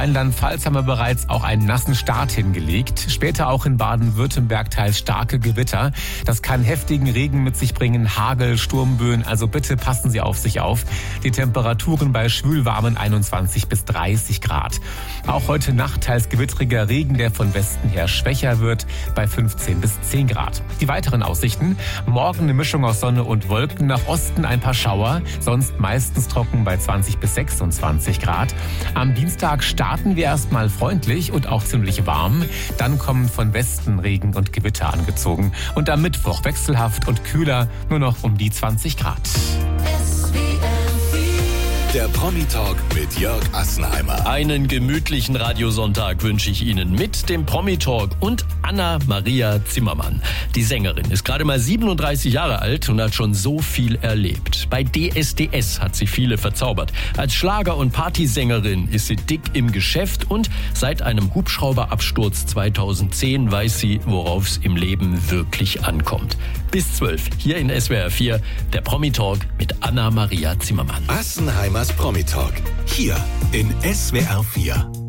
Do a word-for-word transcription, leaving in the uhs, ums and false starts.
Rheinland-Pfalz haben wir bereits auch einen nassen Start hingelegt. Später auch in Baden-Württemberg teils starke Gewitter. Das kann heftigen Regen mit sich bringen, Hagel, Sturmböen. Also bitte passen Sie auf sich auf. Die Temperaturen bei schwülwarmen einundzwanzig bis dreißig Grad. Auch heute Nacht teils gewittriger Regen, der von Westen her schwächer wird, bei fünfzehn bis zehn Grad. Die weiteren Aussichten: Morgen eine Mischung aus Sonne und Wolken, nach Osten ein paar Schauer, sonst meistens trocken bei zwanzig bis sechsundzwanzig Grad. Am Dienstag starten wir erstmal freundlich und auch ziemlich warm. Dann kommen von Westen Regen und Gewitter angezogen. Und am Mittwoch wechselhaft und kühler, nur noch um die zwanzig Grad. Der Promi-Talk mit Jörg Assenheimer. Einen gemütlichen Radiosonntag wünsche ich Ihnen mit dem Promi-Talk und Anna-Maria Zimmermann. Die Sängerin ist gerade mal siebenunddreißig Jahre alt und hat schon so viel erlebt. Bei D S D S hat sie viele verzaubert. Als Schlager- und Partysängerin ist sie dick im Geschäft und seit einem Hubschrauberabsturz zweitausendzehn weiß sie, worauf es im Leben wirklich ankommt. Bis zwölf, hier in S W R vier, der Promi-Talk mit Anna-Maria Zimmermann. Assenheimers Promi-Talk, hier in S W R vier.